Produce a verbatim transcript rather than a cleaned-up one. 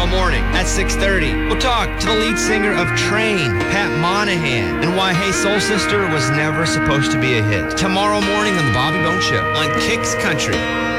morning at six thirty. We'll talk to the lead singer of Train, Pat Monahan, and why Hey Soul Sister was never supposed to be a hit. Tomorrow morning on The Bobby Bone Show on Kicks Country.